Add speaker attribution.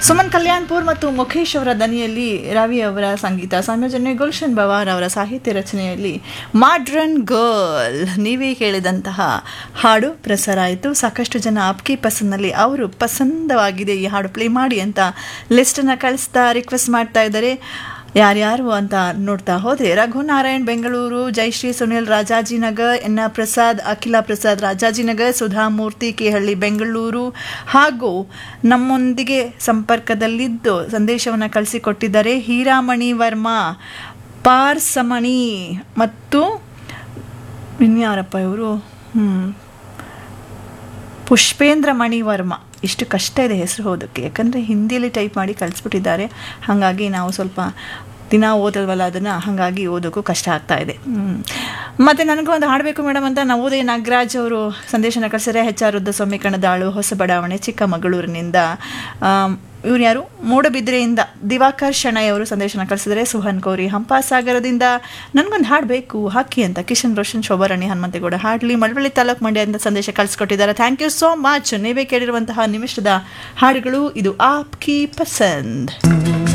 Speaker 1: ಸುಮನ್ ಕಲ್ಯಾಣ್ಪುರ್ ಮತ್ತು ಮುಖೇಶ್ ಅವರ ದನಿಯಲ್ಲಿ ರವಿ ಅವರ ಸಂಗೀತ ಸಂಯೋಜನೆ, ಗುಲ್ಶನ್ ಬವಾರ್ ಅವರ ಸಾಹಿತ್ಯ ರಚನೆಯಲ್ಲಿ ಮಾಡ್ರನ್ ಗರ್ಲ್ ನೀವೇ ಕೇಳಿದಂತಹ ಹಾಡು ಪ್ರಸಾರ ಆಯಿತು. ಸಾಕಷ್ಟು ಜನ ಆಪ್ಕಿ ಪಸಂದ್ನಲ್ಲಿ ಅವರು ಪಸಂದವಾಗಿದೆ ಈ ಹಾಡು ಪ್ಲೇ ಮಾಡಿ ಅಂತ ಲಿಸ್ಟನ್ನು ಕಳಿಸ್ತಾ ರಿಕ್ವೆಸ್ಟ್ ಮಾಡ್ತಾ ಇದ್ದಾರೆ. ಯಾರ್ಯಾರು ಅಂತ ನೋಡ್ತಾ ಹೋದರೆ ರಘುನಾರಾಯಣ್ ಬೆಂಗಳೂರು, ಜಯಶ್ರೀ ಸುನಿಲ್ ರಾಜಾಜಿನಗರ್, ಎನ್ ಆರ್ ಪ್ರಸಾದ್, ಅಖಿಲಾ ಪ್ರಸಾದ್ ರಾಜಾಜಿನಗರ್, ಸುಧಾಮೂರ್ತಿ ಕೇಹಳ್ಳಿ ಬೆಂಗಳೂರು ಹಾಗೂ ನಮ್ಮೊಂದಿಗೆ ಸಂಪರ್ಕದಲ್ಲಿದ್ದು ಸಂದೇಶವನ್ನು ಕಳಿಸಿಕೊಟ್ಟಿದ್ದಾರೆ ಹೀರಾಮಣಿ ವರ್ಮಾ, ಪಾರ್ಸಮಣಿ ಮತ್ತು ಇನ್ಯಾರಪ್ಪ ಇವರು ಪುಷ್ಪೇಂದ್ರ ಮಣಿ ವರ್ಮಾ. ಇಷ್ಟು ಕಷ್ಟ ಇದೆ ಹೆಸರು ಓದೋಕ್ಕೆ, ಯಾಕಂದರೆ ಹಿಂದಿಯಲ್ಲಿ ಟೈಪ್ ಮಾಡಿ ಕಳಿಸ್ಬಿಟ್ಟಿದ್ದಾರೆ. ಹಾಗಾಗಿ ನಾವು ಸ್ವಲ್ಪ ದಿನ ಓದಲ್ವಲ್ಲ ಅದನ್ನು, ಹಾಗಾಗಿ ಓದೋಕ್ಕೂ ಕಷ್ಟ ಆಗ್ತಾ ಇದೆ. ಮತ್ತು ನನಗೂ ಒಂದು ಹಾಡಬೇಕು ಮೇಡಮ್ ಅಂತ ನವೋದಯ ನಾಗರಾಜ್ ಅವರು ಸಂದೇಶನ ಕಳಿಸಿದರೆ. HR ರುದ್ರಸ್ವಾಮಿ ಕಣದಾಳು, ಹೊಸ ಬಡಾವಣೆ, ಚಿಕ್ಕಮಗಳೂರಿನಿಂದ. ಇವ್ರು ಯಾರು, ಮೂಡಬಿದ್ರೆಯಿಂದ ದಿವಾಕರ್ ಶೆಣೈ ಅವರು ಸಂದೇಶನ ಕಳಿಸಿದರೆ. ಸುಹನ್ ಕೋರಿ ಹಂಪಾಸಾಗರದಿಂದ ನನಗೊಂದು ಹಾಡು ಬೇಕು ಹಾಕಿ ಅಂತ ಕಿಶನ್ ರೋಷನ್, ಶೋಭಾರಾಣಿ, ಹನುಮಂತೇಗೌಡ ಹಾಡ್ಲಿ, ಮಳವಳ್ಳಿ ತಾಲೂಕು ಮಂಡ್ಯ ಅಂತ ಸಂದೇಶ ಕಳಿಸ್ಕೊಟ್ಟಿದ್ದಾರೆ. Thank you so much. ನೀವೇ ಕೇಳಿರುವಂತಹ ನಿಮಿಷದ ಹಾಡುಗಳು ಇದು ಆಪ್ಕಿ ಪಸಂದ್.